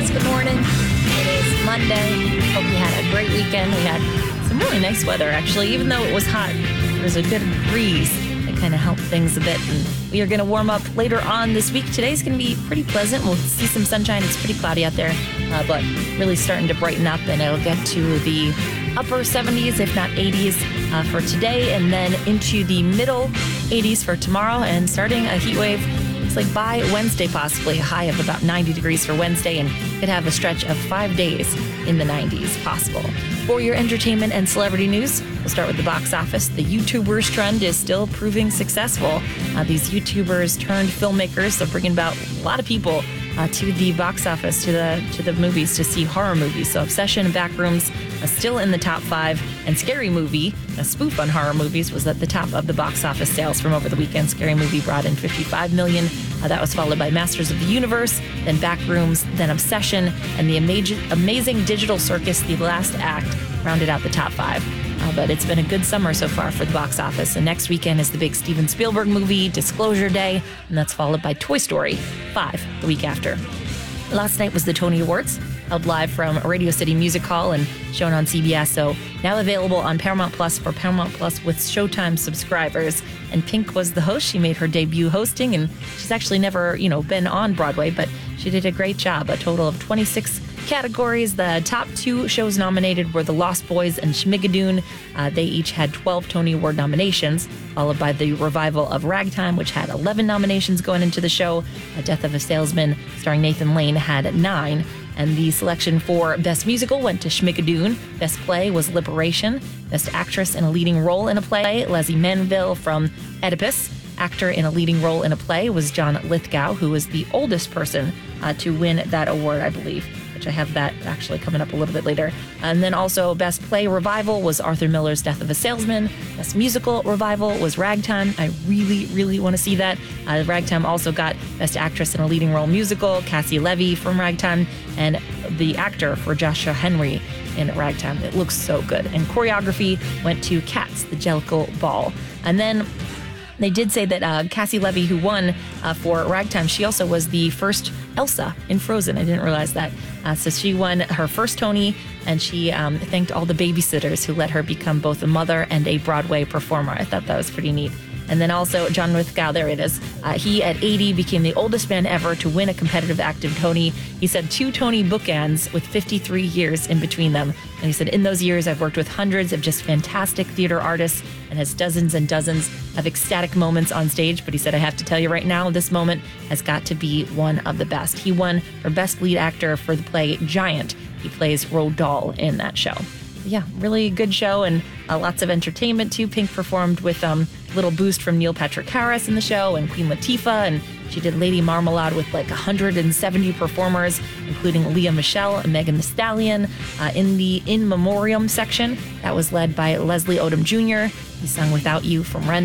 Liz. Good morning. It is Monday. Hope you had a great weekend. We had some really nice weather, actually. Even though it was hot, there was a good breeze that kind of helped things a bit. And we are going to warm up later on this week. Today's going to be pretty pleasant. We'll see some sunshine. It's pretty cloudy out there, but really starting to brighten up, and it'll get to the upper 70s, if not 80s, for today, and then into the middle 80s for tomorrow, and starting a heat wave. Looks like by Wednesday, possibly a high of about 90 degrees for Wednesday, and could have a stretch of 5 days in the 90s possible. For your entertainment and celebrity news, we'll start with the box office. The YouTubers trend is still proving successful. These YouTubers turned filmmakers, so bringing about a lot of people to the box office, to the movies to see horror movies. So Obsession and Backrooms still in the top 5, and Scary Movie, a spoof on horror movies, was at the top of the box office sales from over the weekend. Scary Movie brought in $55 million. That was followed by Masters of the Universe, then Backrooms, then Obsession, and the amazing Digital Circus, The Last Act, rounded out the top 5. But it's been a good summer so far for the box office. And next weekend is the big Steven Spielberg movie, Disclosure Day, and that's followed by Toy Story 5 the week after. Last night was the Tony Awards, held live from Radio City Music Hall and shown on CBS. So now available on Paramount Plus for Paramount Plus with Showtime subscribers. And Pink was the host. She made her debut hosting, and she's actually never, been on Broadway, but she did a great job. A total of 26 categories. The top 2 shows nominated were The Lost Boys and Schmigadoon. They each had 12 Tony Award nominations, followed by the revival of Ragtime, which had 11 nominations going into the show. Death of a Salesman, starring Nathan Lane, had 9. And the selection for Best Musical went to Schmigadoon. Best Play was Liberation. Best Actress in a Leading Role in a Play, Leslie Manville from Oedipus. Actor in a leading role in a play was John Lithgow, who was the oldest person to win that award, I believe, which I have that actually coming up a little bit later. And then also Best Play Revival was Arthur Miller's Death of a Salesman. Best Musical Revival was Ragtime. I really, really want to see that. Ragtime also got Best Actress in a Leading Role Musical, Cassie Levy from Ragtime, and the actor for Joshua Henry in Ragtime. It looks so good. And choreography went to Cats, the Jellicle Ball. And then they did say that Cassie Levy, who won for Ragtime, she also was the first Elsa in Frozen. I didn't realize that. So she won her first Tony, and she thanked all the babysitters who let her become both a mother and a Broadway performer. I thought that was pretty neat. And then also John Lithgow, there it is. He, at 80, became the oldest man ever to win a competitive active Tony. He said 2 Tony bookends with 53 years in between them. And he said, in those years, I've worked with hundreds of just fantastic theater artists and has dozens and dozens of ecstatic moments on stage. But he said, I have to tell you right now, this moment has got to be one of the best. He won for Best Lead Actor for the play Giant. He plays Roald Dahl in that show. Yeah, really good show, and lots of entertainment too. Pink performed with little boost from Neil Patrick Harris in the show, and Queen Latifah, and she did Lady Marmalade with like 170 performers, including Leah Michele and Megan Thee Stallion. In the In Memoriam section, that was led by Leslie Odom Jr. He sung Without You from Rent.